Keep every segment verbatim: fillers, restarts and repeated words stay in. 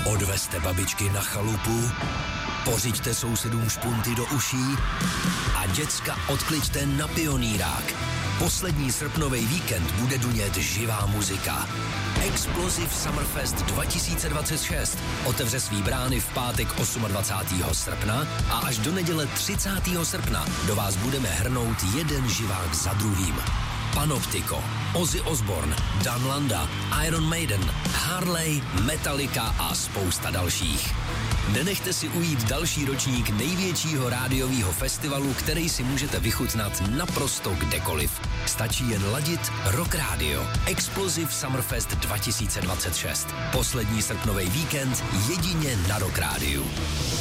Odvezte babičky na chalupu, pořiďte sousedům špunty do uší a děcka odkliďte na pionýrák. Poslední srpnový víkend bude dunět živá muzika. Explosive Summerfest dva tisíce dvacet šest otevře svý brány v pátek dvacátého osmého srpna a až do neděle třicátého srpna do vás budeme hrnout jeden živák za druhým. Panoptico, Ozzy Osbourne, Dan Landa, Iron Maiden, Harley, Metallica a spousta dalších. Nenechte si ujít další ročník největšího rádiového festivalu, který si můžete vychutnat naprosto kdekoliv. Stačí jen ladit Rock Radio. Explosive Summerfest dva tisíce dvacet šest. Poslední srpnový víkend jedině na Rock Radio.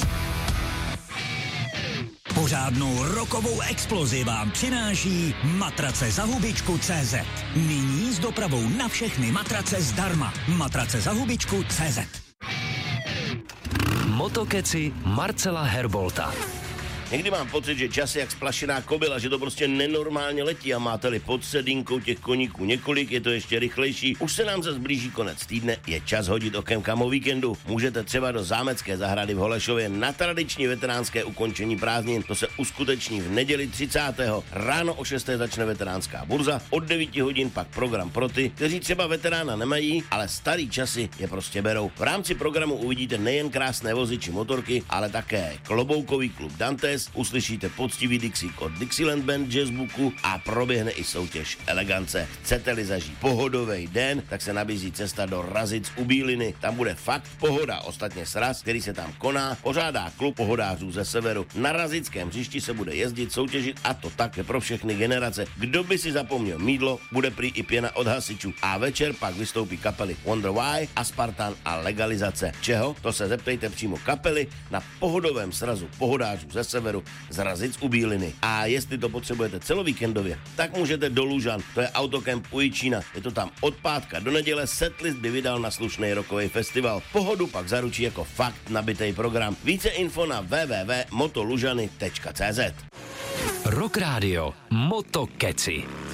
Pořádnou rokovou explozi vám přináší matrace za hubičku tečka cé zet. Nyní s dopravou na všechny matrace zdarma. Matrace za hubičku tečka cé zet. Motokeci Marcela Herbolta. Někdy mám pocit, že čas je jak splašená kobila, že to prostě nenormálně letí a máte-li pod sedínkou těch koníků několik, je to ještě rychlejší. Už se nám zase blíží konec týdne, je čas hodit okem kam o víkendu. Můžete třeba do Zámecké zahrady v Holešově na tradiční veteránské ukončení prázdnin. To se uskuteční v neděli třicátého Ráno o šesté začne veteránská burza, od devíti hodin pak program pro ty, kteří třeba veterána nemají, ale starý časy je prostě berou. V rámci programu uvidíte nejen krásné vozy či motorky, ale také kloboukový klub Dantes, uslyšíte poctivý Dixík od Dixieland Band Jazzbooku a proběhne i soutěž Elegance. Chcete-li zažít pohodový den, tak se nabízí cesta do Razic u Bíliny. Tam bude fakt pohoda. Ostatně sraz, který se tam koná, pořádá klub pohodářů ze severu. Na Razickém hřišti se bude jezdit, soutěžit a to také pro všechny generace. Kdo by si zapomněl mýdlo, bude prý i pěna od hasičů. A večer pak vystoupí kapely Wonder Why, Aspartan a Legalizace. Čeho? To se zeptejte přímo kapely na pohodovém srazu pohodářů ze severu z Razic u Bíliny. A jestli to potřebujete celovíkendově, tak můžete do Lužan, to je autokemp u Jičína. Je to tam od pátka do neděle, setlist by vydal na slušný rockový festival. Pohodu pak zaručí jako fakt nabitej program. Více info na w w w tečka motolužany tečka cé zet. Rock Radio Motokeci.